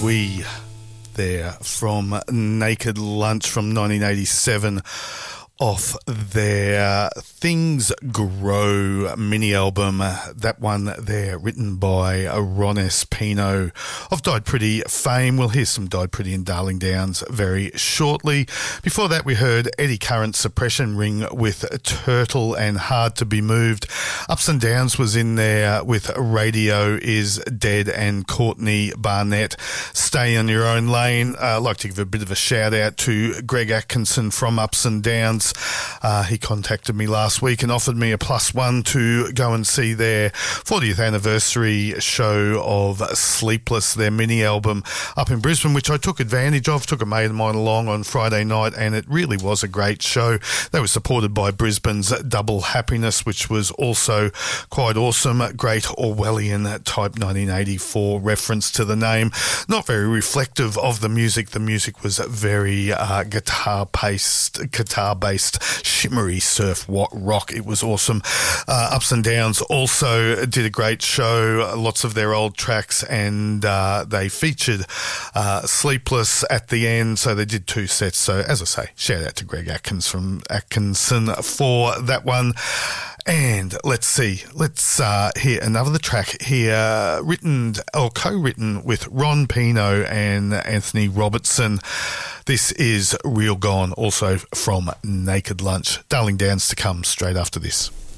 We there from Naked Lunch from 1987 off their Things Grow mini album. That one there written by Ron Espino of Died Pretty fame. We'll hear some Died Pretty and Darling Downs very shortly. Before that we heard Eddie Current Suppression Ring with Turtle and Hard to Be Moved. Ups and Downs was in there with Radio Is Dead and Courtney Barnett. Stay on Your Own Lane. I'd like to give a bit of a shout out to Greg Atkinson from Ups and Downs. He contacted me last week and offered me a +1 to go and see their 40th anniversary show of Sleepless, their mini album up in Brisbane, which I took advantage of. Took a mate of mine along on Friday night and it really was a great show. They were supported by Brisbane's Double Happiness, which was also quite awesome. Great Orwellian type 1984 reference to the name. Not very reflective of the music. The music was very guitar-based, shimmery surf rock. It was awesome. Ups and Downs also did a great show, lots of their old tracks, and they featured Sleepless at the end, so they did 2 sets. So as I say, shout out to Greg Atkinson for that one. And let's hear another track here, co-written with Ron Pino and Anthony Robertson. This is Real Gone, also from Naked Lunch. Darling Downs to come straight after this.